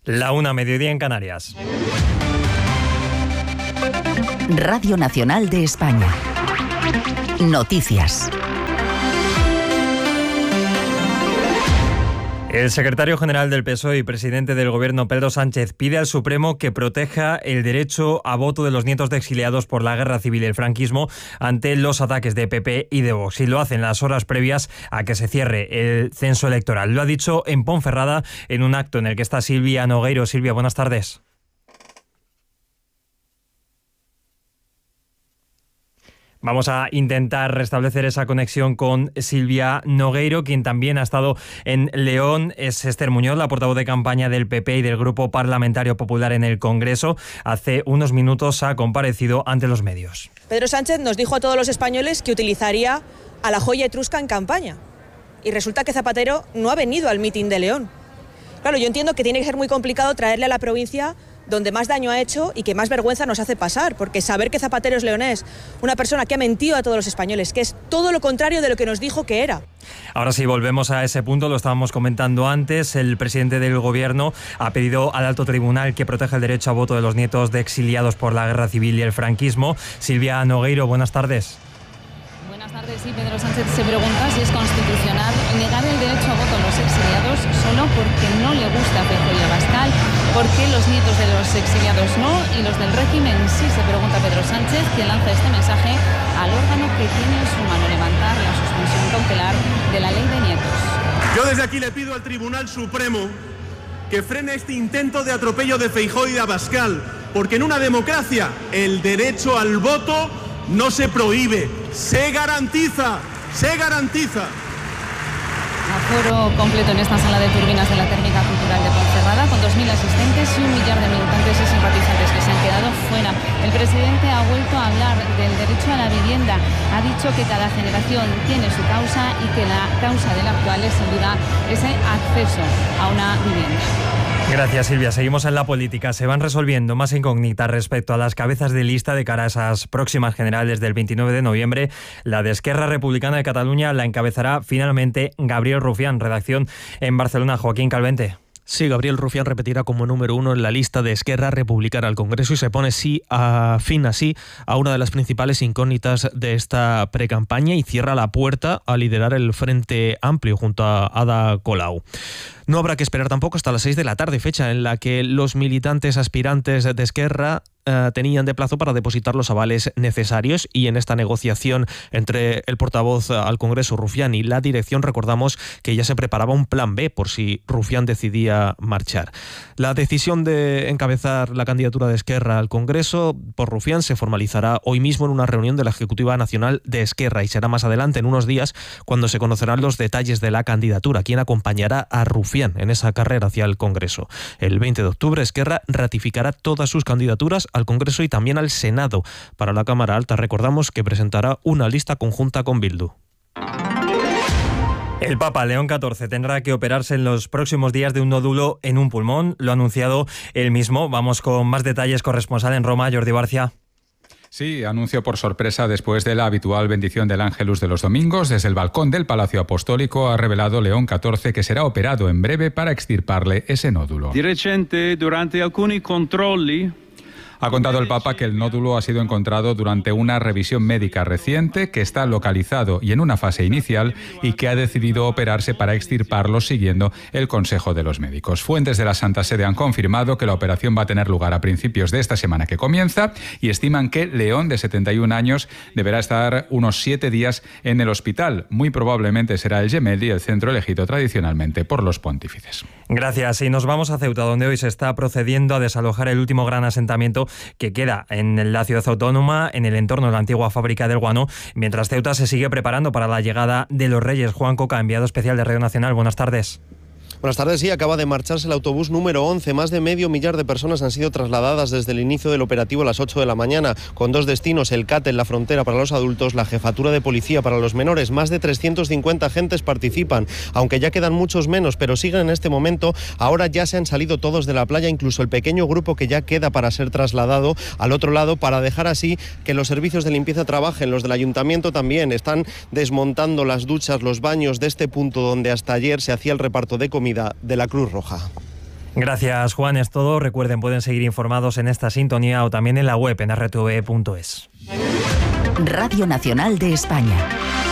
1:00, mediodía en Canarias. Radio Nacional de España. Noticias. El secretario general del PSOE y presidente del Gobierno, Pedro Sánchez, pide al Supremo que proteja el derecho a voto de los nietos de exiliados por la guerra civil y el franquismo ante los ataques de PP y de Vox. Y lo hace en las horas previas a que se cierre el censo electoral. Lo ha dicho en Ponferrada en un acto en el que está Silvia Nogueiro. Silvia, buenas tardes. Vamos a intentar restablecer esa conexión con Silvia Nogueiro, quien también ha estado en León. Es Esther Muñoz, la portavoz de campaña del PP y del Grupo Parlamentario Popular en el Congreso. Hace unos minutos ha comparecido ante los medios. Pedro Sánchez nos dijo a todos los españoles que utilizaría a la joya etrusca en campaña. Y resulta que Zapatero no ha venido al mitin de León. Claro, yo entiendo que tiene que ser muy complicado traerle a la provincia donde más daño ha hecho y que más vergüenza nos hace pasar, porque saber que Zapatero es leonés, una persona que ha mentido a todos los españoles, que es todo lo contrario de lo que nos dijo que era. Ahora sí, volvemos a ese punto, lo estábamos comentando antes. El presidente del Gobierno ha pedido al alto tribunal que proteja el derecho a voto de los nietos de exiliados por la guerra civil y el franquismo. Silvia Nogueiro, buenas tardes. Buenas tardes. Sí, Pedro Sánchez se pregunta si es constitucional negar el derecho a voto a los exiliados solo porque no le gusta Feijóo y Abascal, porque los nietos de los exiliados no y los del régimen sí, se pregunta Pedro Sánchez, quien lanza este mensaje al órgano que tiene en su mano levantar la suspensión cautelar de la ley de nietos. Yo desde aquí le pido al Tribunal Supremo que frene este intento de atropello de Feijóo y de Abascal, porque en una democracia el derecho al voto no se prohíbe, se garantiza, se garantiza. Aforo completo en esta sala de turbinas de la Térmica Cultural de Ponferrada, con 2.000 asistentes y 1 millar de militantes y simpatizantes que se han quedado fuera. El presidente ha vuelto a hablar del derecho a la vivienda. Ha dicho que cada generación tiene su causa y que la causa del actual es sin duda ese acceso a una vivienda. Gracias, Silvia. Seguimos en la política. Se van resolviendo más incógnitas respecto a las cabezas de lista de cara a esas próximas generales del 29 de noviembre. La de Esquerra Republicana de Cataluña la encabezará finalmente Gabriel Rufián. Redacción en Barcelona, Joaquín Calvente. Sí, Gabriel Rufián repetirá como número 1 en la lista de Esquerra Republicana al Congreso y se pone fin así a una de las principales incógnitas de esta precampaña y cierra la puerta a liderar el Frente Amplio junto a Ada Colau. No habrá que esperar tampoco hasta las 6 de la tarde, fecha en la que los militantes aspirantes de Esquerra tenían de plazo para depositar los avales necesarios, y en esta negociación entre el portavoz al Congreso, Rufián, y la dirección, recordamos que ya se preparaba un plan B por si Rufián decidía marchar. La decisión de encabezar la candidatura de Esquerra al Congreso por Rufián se formalizará hoy mismo en una reunión de la Ejecutiva Nacional de Esquerra y será más adelante, en unos días, cuando se conocerán los detalles de la candidatura, quién acompañará a Rufián en esa carrera hacia el Congreso. El 20 de octubre Esquerra ratificará todas sus candidaturas al Congreso y también al Senado. Para la Cámara Alta recordamos que presentará una lista conjunta con Bildu. El Papa León XIV tendrá que operarse en los próximos días de un nódulo en un pulmón. Lo ha anunciado él mismo. Vamos con más detalles. Corresponsal en Roma, Jordi Barcia. Sí, anuncio por sorpresa después de la habitual bendición del Ángelus de los domingos. Desde el balcón del Palacio Apostólico ha revelado León XIV que será operado en breve para extirparle ese nódulo. Di recente, durante alcuni controlli, Ha contado el Papa que el nódulo ha sido encontrado durante una revisión médica reciente, que está localizado y en una fase inicial, y que ha decidido operarse para extirparlo siguiendo el consejo de los médicos. Fuentes de la Santa Sede han confirmado que la operación va a tener lugar a principios de esta semana que comienza y estiman que León, de 71 años, deberá estar unos 7 días en el hospital. Muy probablemente será el Gemelli, el centro elegido tradicionalmente por los pontífices. Gracias. Y nos vamos a Ceuta, donde hoy se está procediendo a desalojar el último gran asentamiento que queda en la ciudad autónoma, en el entorno de la antigua fábrica del guano, mientras Ceuta se sigue preparando para la llegada de los Reyes. Juan Coca, enviado especial de Radio Nacional, buenas tardes. Buenas tardes. Sí, acaba de marcharse el autobús número 11. Más de medio millar de personas han sido trasladadas desde el inicio del operativo a las 8 de la mañana, con 2 destinos: el CAT en la frontera para los adultos, la jefatura de policía para los menores. Más de 350 agentes participan, aunque ya quedan muchos menos, pero siguen en este momento. Ahora ya se han salido todos de la playa, incluso el pequeño grupo que ya queda para ser trasladado al otro lado, para dejar así que los servicios de limpieza trabajen. Los del ayuntamiento también están desmontando las duchas, los baños de este punto donde hasta ayer se hacía el reparto de comida de la Cruz Roja. Gracias, Juan. Es todo. Recuerden, pueden seguir informados en esta sintonía o también en la web en rtve.es. Radio Nacional de España.